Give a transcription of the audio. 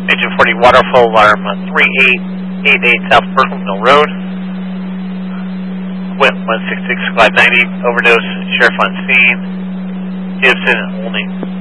Agent 40, waterfall alarm 3888 South Berkeley Mill Road. Wind 166-590, overdose, sheriff on scene. Gibson only